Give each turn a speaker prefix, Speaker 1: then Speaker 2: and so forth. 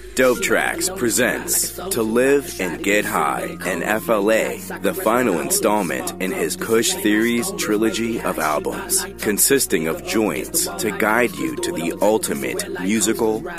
Speaker 1: Dope Tracks presents To Live and Get High and FLA, the final installment in his Kush Theories trilogy of albums, consisting of joints to guide you to the ultimate musical